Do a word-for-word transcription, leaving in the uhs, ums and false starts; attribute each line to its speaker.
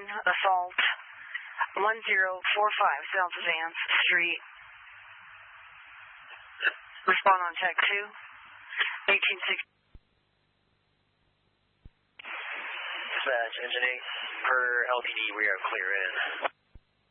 Speaker 1: assault, one zero four five South Vance Street. Respond on tech two, eighteen sixty.
Speaker 2: Dispatch, engine eight, per L T D, we are clear in.